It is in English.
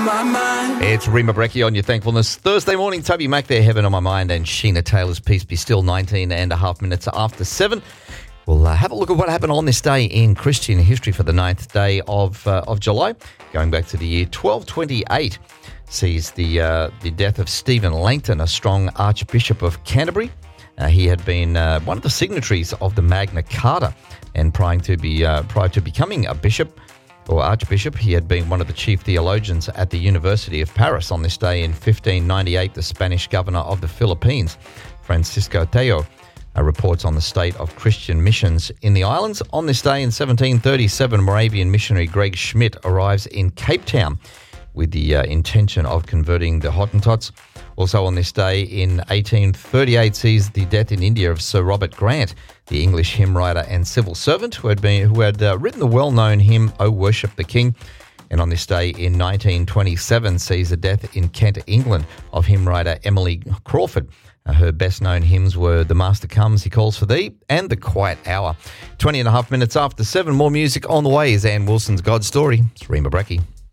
my mind. It's Rima Brecchi on your Thankfulness Thursday morning. Toby Mac there, Heaven on My Mind, and Sheena Taylor's Peace Be Still, 19 and a half minutes after 7. We'll have a look at what happened on this day in Christian history for the 9th day of July. Going back to the year 1228, sees the death of Stephen Langton, a strong Archbishop of Canterbury. He had been one of the signatories of the Magna Carta, and prior to becoming a bishop or archbishop, he had been one of the chief theologians at the University of Paris. On this day in 1598, the Spanish governor of the Philippines, Francisco Teo, reports on the state of Christian missions in the islands. On this day in 1737, Moravian missionary Greg Schmidt arrives in Cape Town with the intention of converting the Hottentots. Also on this day in 1838 sees the death in India of Sir Robert Grant, the English hymn writer and civil servant who had written the well-known hymn "O Worship the King." And on this day in 1927 sees the death in Kent, England, of hymn writer Emily Crawford. Her best-known hymns were "The Master Comes, He Calls for Thee" and "The Quiet Hour." 20 and a half minutes after 7, more music on the way is Ann Wilson's God Story. It's Rima Brecchi.